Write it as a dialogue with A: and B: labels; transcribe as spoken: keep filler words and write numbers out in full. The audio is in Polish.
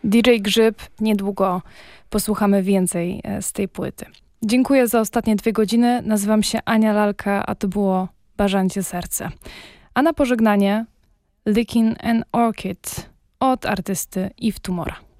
A: D J Grzyb, niedługo posłuchamy więcej z tej płyty. Dziękuję za ostatnie dwie godziny. Nazywam się Ania Lalka, a to było Bażancie Serce. A na pożegnanie Licking an Orchid od artysty Eve Tumora.